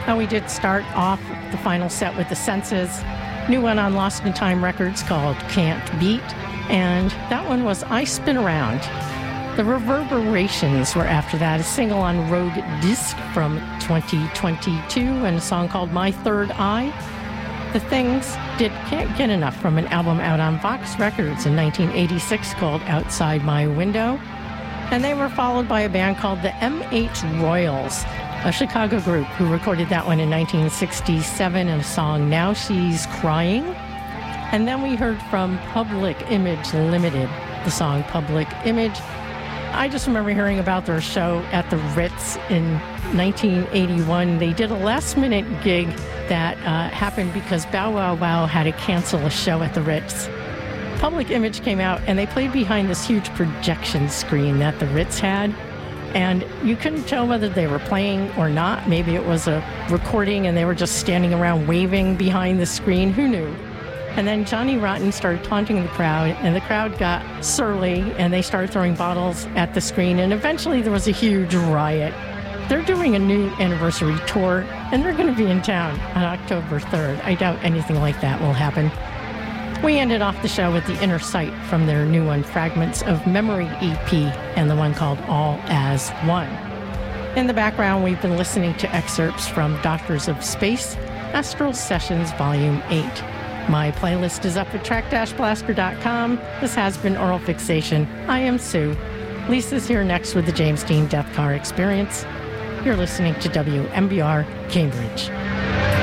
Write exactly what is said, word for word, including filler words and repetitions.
And we did start off the final set with the Senses. New one on Lost in Time Records called Can't Beat. And that one was I Spin Around. The Reverberations were after that, a single on Rogue Disc from twenty twenty-two and a song called My Third Eye. The Things did Can't Get Enough from an album out on Vox Records in nineteen eighty-six called Outside My Window. And they were followed by a band called the M H Royals, a Chicago group who recorded that one in nineteen sixty-seven in a song Now She's Crying. And then we heard from Public Image Limited, the song Public Image. I just remember hearing about their show at the Ritz in nineteen eighty-one. They did a last-minute gig that uh, happened because Bow Wow Wow had to cancel a show at the Ritz. Public Image came out, and they played behind this huge projection screen that the Ritz had. And you couldn't tell whether they were playing or not. Maybe it was a recording, and they were just standing around waving behind the screen. Who knew? And then Johnny Rotten started taunting the crowd, and the crowd got surly, and they started throwing bottles at the screen, and eventually there was a huge riot. They're doing a new anniversary tour, and they're going to be in town on October third. I doubt anything like that will happen. We ended off the show with The Inner Sight from their new one, Fragments of Memory E P, and the one called All As One. In the background, we've been listening to excerpts from Doctors of Space, Astral Sessions Volume eight. My playlist is up at track dash blaster dot com. This has been Oral Fixation. I am Sue. Lisa's here next with the James Dean Death Car Experience. You're listening to W M B R Cambridge.